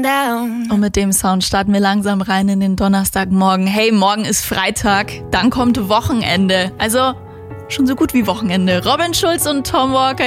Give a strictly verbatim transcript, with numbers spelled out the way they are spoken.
down. Und mit dem Sound starten wir langsam rein in den Donnerstagmorgen. Hey, morgen ist Freitag, dann kommt Wochenende. Also schon so gut wie Wochenende. Robin Schulz und Tom Walker